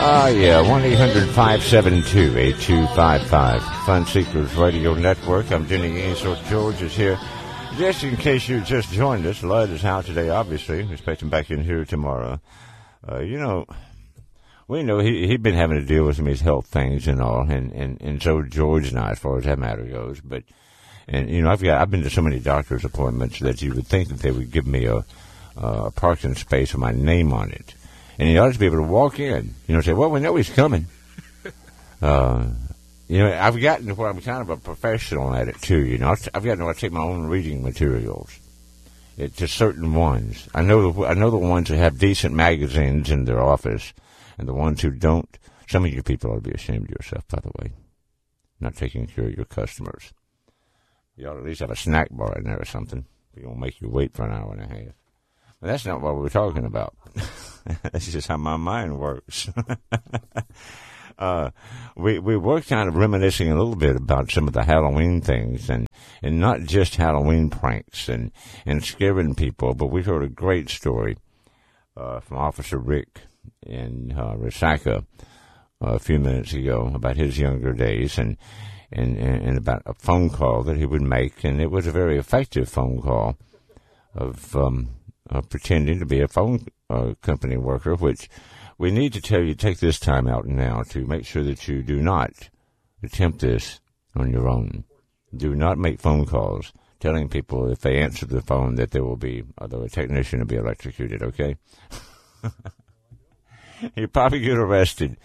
Yeah, 1-800-572-8255. Fun Seekers Radio Network. I'm Jenny Ainsworth. George is here. Just in case you just joined us, Lud is out today, obviously. We expect him back in here tomorrow. We know he'd been having to deal with some of his health things and all, and so George and I, as far as that matter goes. But, I've been to so many doctor's appointments that you would think that they would give me a parking space with my name on it. And you ought to be able to walk in, say, well, we know he's coming. I've gotten to where I'm kind of a professional at it, too. I've gotten to where I take my own reading materials. To certain ones. I know the ones that have decent magazines in their office, and the ones who don't. Some of you people ought to be ashamed of yourself, by the way. Not taking care of your customers. You ought to at least have a snack bar in there or something. It won't make you wait for an hour and a half. But that's not what we're talking about. That's just how my mind works. We were kind of reminiscing a little bit about some of the Halloween things, and not just Halloween pranks and scaring people, but we heard a great story from Officer Rick in Resaca a few minutes ago about his younger days and about a phone call that he would make, and it was a very effective phone call of pretending to be a phone company worker, which we need to tell you, take this time out now to make sure that you do not attempt this on your own. Do not make phone calls telling people if they answer the phone that there will be, although a technician will be electrocuted, okay? You probably get arrested.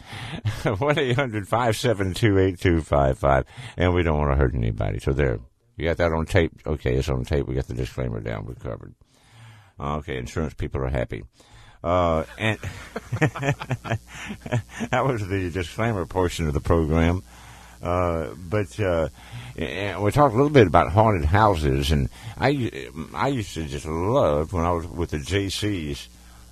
1-800-572-8255, and we don't want to hurt anybody. So there, you got that on tape? Okay, it's on tape. We got the disclaimer down. We're covered. Okay, insurance people are happy. And that was the disclaimer portion of the program. But we talked a little bit about haunted houses, and I used to just love when I was with the JCs.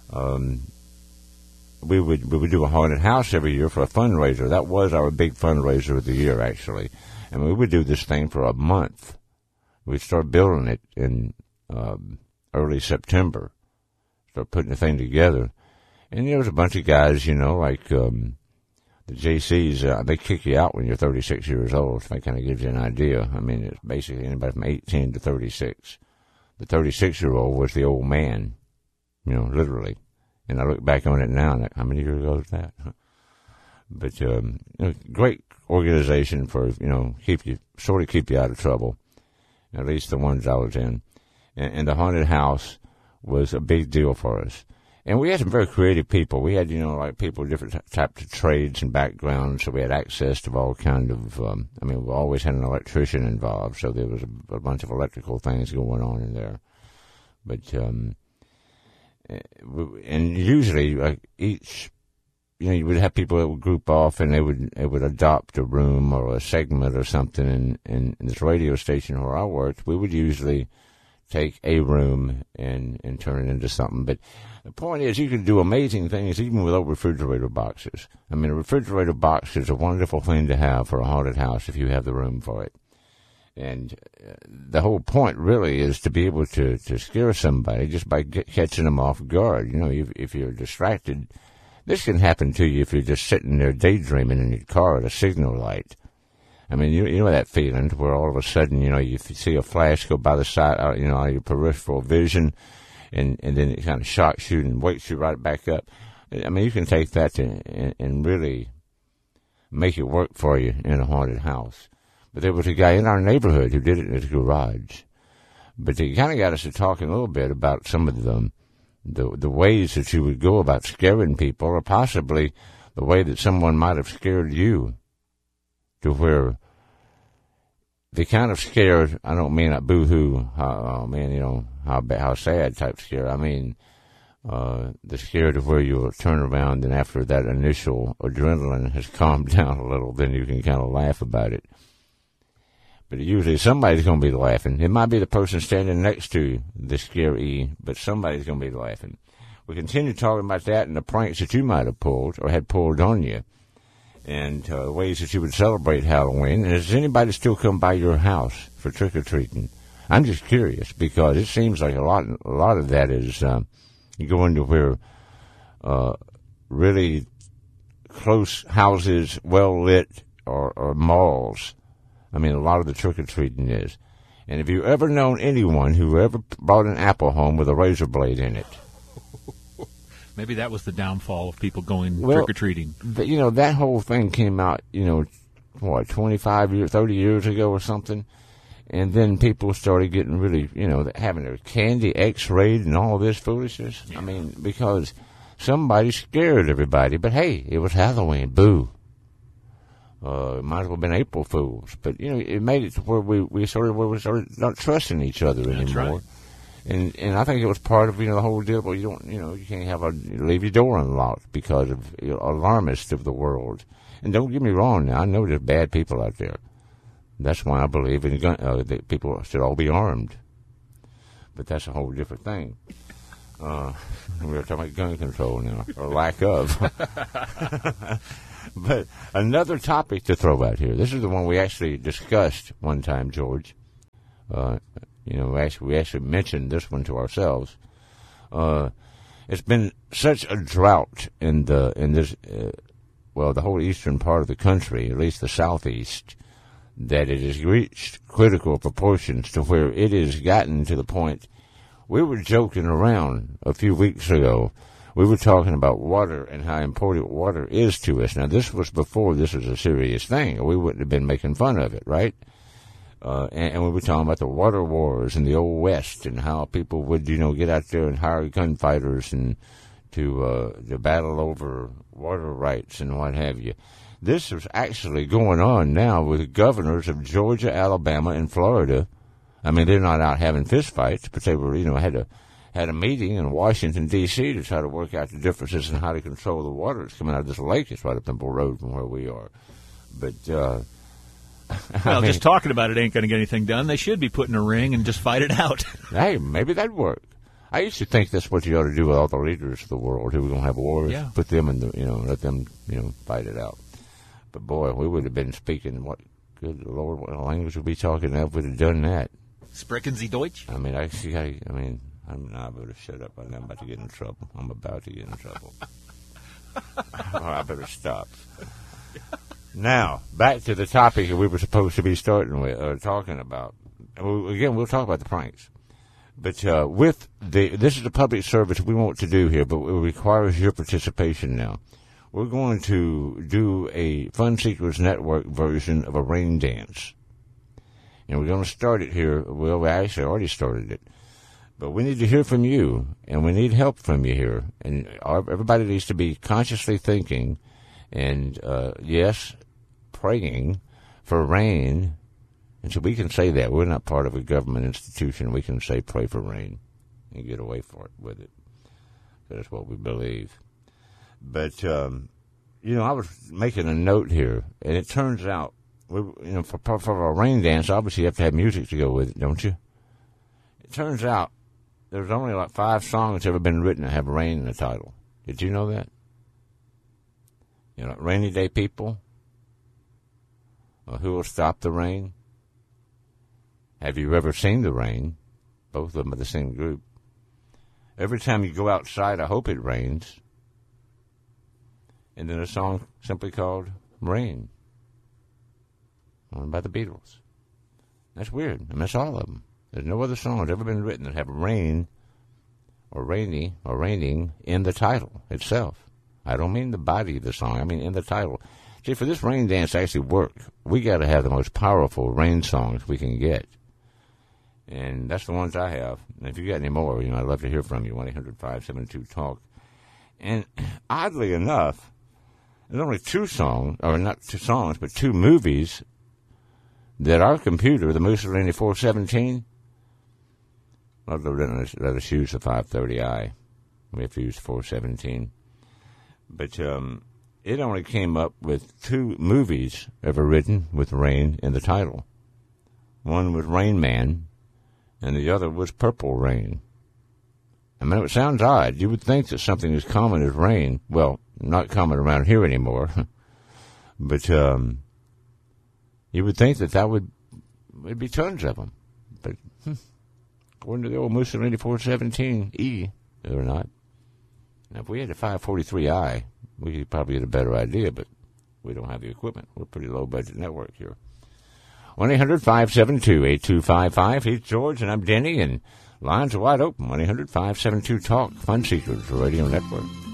We would do a haunted house every year for a fundraiser. That was our big fundraiser of the year, actually. And we would do this thing for a month. We'd start building it in early September. Start putting the thing together. And there was a bunch of guys, like the JCs, they kick you out when you're 36 years old. So that kind of gives you an idea. I mean, it's basically anybody from 18 to 36. The 36-year-old was the old man, literally. And I look back on it now, and how many years ago was that? But great organization for keep you out of trouble. At least the ones I was in, and the haunted house was a big deal for us. And we had some very creative people. We had people with different types of trades and backgrounds, so we had access to all kind of. We always had an electrician involved, so there was a bunch of electrical things going on in there. But and usually each, you would have people that would group off and they would adopt a room or a segment or something. In this radio station where I worked, we would usually take a room and turn it into something. But the point is, you can do amazing things even without refrigerator boxes. A refrigerator box is a wonderful thing to have for a haunted house if you have the room for it. And the whole point really is to be able to scare somebody just by catching them off guard. If you're distracted, this can happen to you if you're just sitting there daydreaming in your car at a signal light. You know that feeling where all of a sudden, you see a flash go by the side, out of your peripheral vision, and then it kind of shocks you and wakes you right back up. You can take that and really make it work for you in a haunted house. But there was a guy in our neighborhood who did it in his garage. But they kind of got us to talking a little bit about some of the ways that you would go about scaring people, or possibly the way that someone might have scared you, to where they kind of scared. I don't mean a boo-hoo, how sad type scare. The scare to where you'll turn around, and after that initial adrenaline has calmed down a little, then you can kind of laugh about it. But usually somebody's going to be laughing. It might be the person standing next to the scary, but somebody's going to be laughing. We continue talking about that and the pranks that you might have pulled or had pulled on you, and ways that you would celebrate Halloween. And does anybody still come by your house for trick-or-treating? I'm just curious, because it seems like a lot of that is you go into where really close houses, well lit, or malls. I mean, a lot of the trick-or-treating is. And have you ever known anyone who ever brought an apple home with a razor blade in it? Maybe that was the downfall of people going trick-or-treating. You know, that whole thing came out, 25 years, 30 years ago or something. And then people started getting really, having their candy X-rayed and all this foolishness. Yeah. I mean, because somebody scared everybody. But, hey, it was Halloween. Boo. It might as well have been April Fools. But, it made it to where we started not trusting each other anymore. That's right. And I think it was part of, the whole deal. Well, you can't leave your door unlocked because of alarmists of the world. And don't get me wrong now. I know there's bad people out there. That's why I believe in that people should all be armed. But that's a whole different thing. We're talking about gun control now, or lack of. But another topic to throw out here. This is the one we actually discussed one time, George. We actually mentioned this one to ourselves. It's been such a drought in the whole eastern part of the country, at least the southeast, that it has reached critical proportions to where it has gotten to the point. We were joking around a few weeks ago. We were talking about water and how important water is to us. Now, this was before this was a serious thing. We wouldn't have been making fun of it, right? And we were talking about the water wars in the Old West and how people would, get out there and hire gunfighters and to battle over water rights and what have you. This is actually going on now with the governors of Georgia, Alabama, and Florida. I mean, they're not out having fistfights, but they were, had a meeting in Washington, D.C. to try to work out the differences in how to control the water that's coming out of this lake. It's right up Pimple Road from where we are. But, just talking about it ain't going to get anything done. They should be put in a ring and just fight it out. Hey, maybe that'd work. I used to think that's what you ought to do with all the leaders of the world who were going to have wars. Yeah. Put them in let them, fight it out. But boy, we would have been speaking good Lord, what language would we talking if we'd have done that? Sprechen Sie Deutsch? I mean, I'm not about to shut up. I'm about to get in trouble. I'm about to get in trouble. I better stop. Now, back to the topic that we were supposed to be starting with, talking about. Again, we'll talk about the pranks. But this is a public service we want to do here, but it requires your participation now. We're going to do a Fun Seekers Network version of a rain dance. And we're going to start it here. Well, we actually already started it. But we need to hear from you, and we need help from you here. And everybody needs to be consciously thinking and, praying for rain. And so we can say that. We're not part of a government institution. We can say pray for rain and get away with it. That's what we believe. But, I was making a note here, and it turns out, for a rain dance, obviously you have to have music to go with it, don't you? It turns out there's only like 5 songs ever been written that have rain in the title. Did you know that? Rainy Day People, or Who Will Stop the Rain? Have You Ever Seen the Rain? Both of them are the same group. Every Time You Go Outside, I Hope It Rains. And then a song simply called Rain, one by the Beatles. That's weird. I mean, that's all of them. There's no other song that's ever been written that have rain or rainy or raining in the title itself. I don't mean the body of the song. I mean in the title. See, for this rain dance to actually work, we got to have the most powerful rain songs we can get. And that's the ones I have. And if you got any more, I'd love to hear from you. 1-800-572-TALK. And oddly enough, there's only 2 songs, or not 2 songs, but 2 movies that our computer, the Mussolini 417, let us use the 530i. We have to use 417. But it only came up with 2 movies ever written with rain in the title. One was Rain Man, and the other was Purple Rain. I mean, it sounds odd. You would think that something as common as rain, well, not common around here anymore, but you would think that would be tons of them. But according to the old Mussolini 417E, they're not. Now, if we had a 543i, we could probably get a better idea, but we don't have the equipment. We're a pretty low-budget network here. 1-800-572-8255. He's George, and I'm Denny, and lines are wide open. 1-800-572-TALK. Fun Seekers Radio Network.